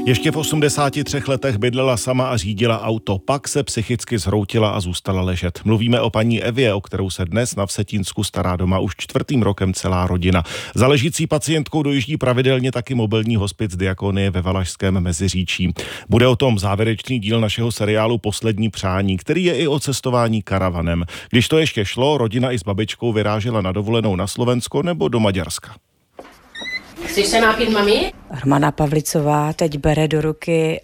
Ještě v 83 letech bydlela sama a řídila auto, pak se psychicky zhroutila a zůstala ležet. Mluvíme o paní Evě, o kterou se dnes na Vsetínsku stará doma už 4. rokem celá rodina. Za ležící pacientkou dojíždí pravidelně taky mobilní hospic Diakonie ve Valašském Meziříčí. Bude o tom závěrečný díl našeho seriálu Poslední přání, který je i o cestování karavanem. Když to ještě šlo, rodina i s babičkou vyrážela na dovolenou na Slovensko nebo do Maďarska. Chceš se napít, mami? Romana Pavlicová teď bere do ruky